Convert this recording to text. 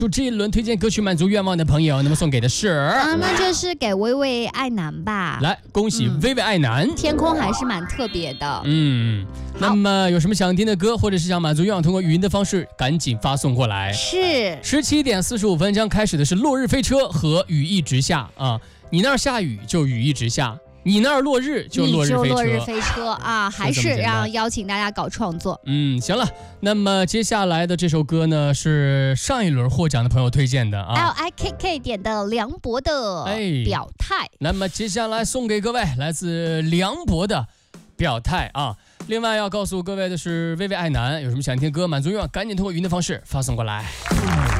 就这一轮推荐歌曲满足愿望的朋友，那么送给的是那就是给薇薇爱男吧。 来，恭喜薇薇爱男。 天空还是蛮特别的。 那么有什么想听的歌，或者是想满足愿望，通过语音的方式赶紧发送过来。 是 17点45分将开始的是落日飞车和雨一直下啊，你那儿下雨就雨一直下，你那儿落日就落日飞车啊，还是让邀请大家搞创作。 行了，那么接下来的这首歌呢，是上一轮获奖的朋友推荐的啊 ，LIKK 点的梁博的表态。 那么接下来送给各位来自梁博的表态啊。另外要告诉各位的是，薇薇爱男有什么想听歌满足愿望，赶紧通过语音的方式发送过来。